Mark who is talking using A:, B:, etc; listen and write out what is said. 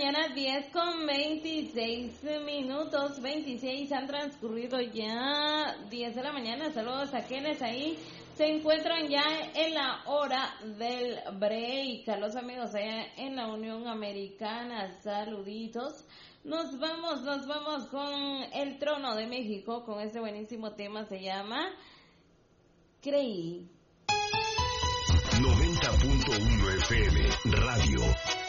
A: mañana, 10:26 minutos, 26 han transcurrido ya 10 de la mañana. Saludos a quienes ahí se encuentran ya en la hora del break. A los amigos allá en la Unión Americana, saluditos. Nos vamos con el Trono de México, con este buenísimo tema, se llama Creí.
B: 90.1 FM Radio